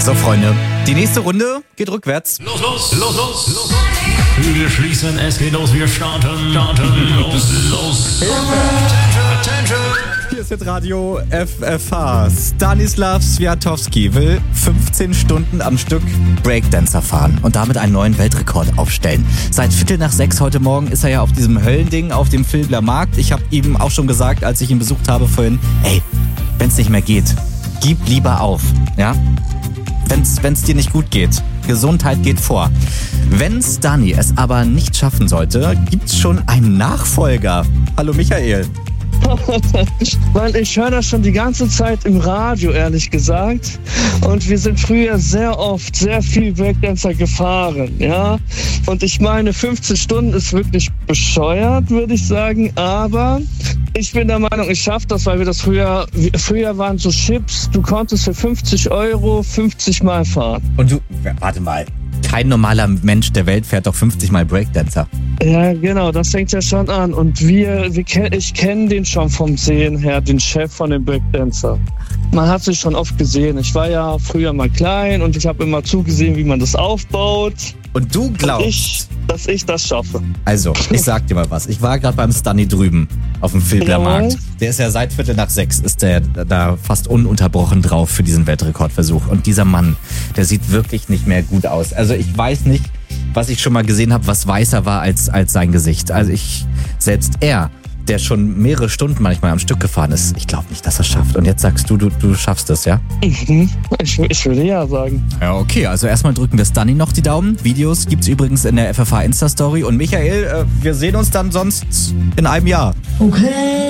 So, Freunde, die nächste Runde geht rückwärts. Los. Wir schließen, es geht los, wir starten. Los. Attention. Hier ist jetzt Radio FFH. Stanislav Swiatowski will 15 Stunden am Stück Breakdancer fahren und damit einen neuen Weltrekord aufstellen. Seit 5:45 heute Morgen ist er ja auf diesem Höllending auf dem Vilbler Markt. Ich habe ihm auch schon gesagt, als ich ihn besucht habe vorhin, ey, wenn's nicht mehr geht, gib lieber auf, ja? Wenn's dir nicht gut geht. Gesundheit geht vor. Wenn Stani es aber nicht schaffen sollte, gibt's schon einen Nachfolger. Hallo Michael. Weil ich höre das schon die ganze Zeit im Radio, ehrlich gesagt. Und wir sind früher sehr oft, sehr viel Breakdancer gefahren, ja. Und ich meine, 15 Stunden ist wirklich bescheuert, würde ich sagen. Aber ich bin der Meinung, ich schaffe das, weil wir das früher waren so Chips. Du konntest für 50 € 50 Mal fahren. Und du, warte mal, kein normaler Mensch der Welt fährt doch 50 Mal Breakdancer. Ja, genau, das fängt ja schon an. Und ich kenne den schon vom Sehen her, den Chef von dem Breakdancer. Man hat sich schon oft gesehen. Ich war ja früher mal klein und ich habe immer zugesehen, wie man das aufbaut. Und du glaubst, dass ich das schaffe. Also, ich sag dir mal was. Ich war gerade beim Stani drüben auf dem Vilbler Markt. Der ist ja seit 5:45 ist der da fast ununterbrochen drauf für diesen Weltrekordversuch. Und dieser Mann, der sieht wirklich nicht mehr gut aus. Also ich weiß nicht, was ich schon mal gesehen habe, was weißer war als sein Gesicht. Also selbst er, der schon mehrere Stunden manchmal am Stück gefahren ist, ich glaube nicht, dass er es schafft. Und jetzt sagst du schaffst es, ja? Ich würde ja sagen. Ja, okay. Also erstmal drücken wir Stani noch die Daumen. Videos gibt's übrigens in der FFH Insta-Story. Und Michael, wir sehen uns dann sonst in einem Jahr. Okay.